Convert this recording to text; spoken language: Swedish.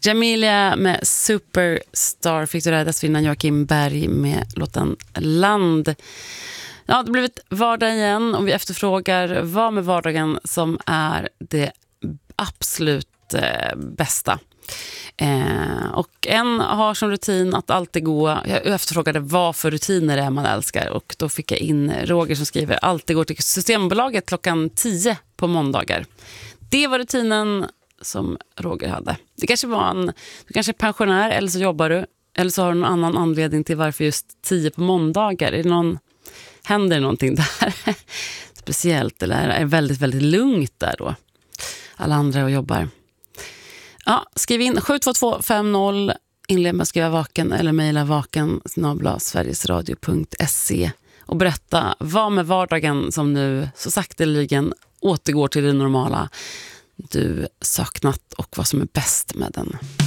Jamelia med Superstar fick du där dessförinnan Joakim Berg med låten Land. Ja, det har blivit vardag igen och vi efterfrågar vad med vardagen som är det absolut bästa. Och en har som rutin att alltid gå. Jag efterfrågade vad för rutiner det är man älskar och då fick jag in Roger som skriver alltid går till Systembolaget klockan 10 på måndagar. Det var rutinen som Roger hade. Det kanske var du kanske är pensionär eller så jobbar du eller så har du någon annan anledning till varför just 10 på måndagar. Händer någonting där speciellt eller är det väldigt, väldigt lugnt där då? Alla andra och jobbar. Ja, skriv in 72250, inled med att skriva vaken eller mejla vaken@sverigesradio.se och berätta vad med vardagen som nu så sakteligen återgår till det normala du saknat och vad som är bäst med den.